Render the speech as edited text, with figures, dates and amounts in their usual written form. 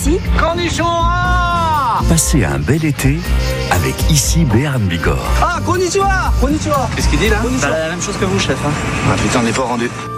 ici. Konnichiwa. Passez un bel été avec ici Béarn Bigorre. Ah, konnichiwa. Konnichiwa. Qu'est-ce qu'il dit là? Konnichiwa. La même chose que vous, chef. Ah putain, on n'est pas rendu.